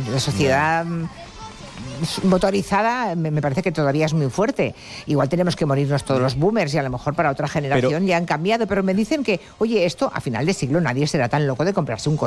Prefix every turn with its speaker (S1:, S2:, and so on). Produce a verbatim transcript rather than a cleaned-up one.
S1: la sociedad motorizada me, me parece que todavía es muy fuerte. Igual tenemos que morirnos todos los boomers y a lo mejor para otra generación
S2: pero,
S1: ya han cambiado, pero me dicen que, oye, esto a final de siglo nadie será tan loco de comprarse un coche.